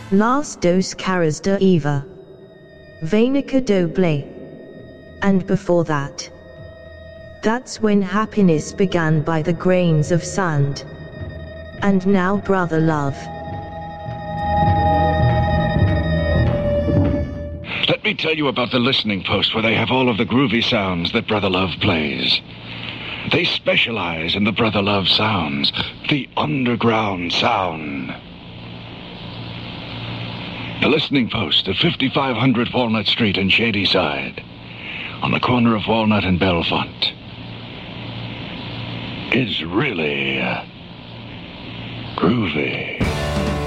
Las dos caras de Eva, Venica doble. And before that. That's when happiness began by the grains of sand. And now brother love. Let me tell you about the listening post where they have all of the groovy sounds that Brother Love plays. They specialize in the Brother Love sounds, the underground sound. The listening post at 5500 Walnut Street in Shadyside, on the corner of Walnut and Bellefonte, is really groovy.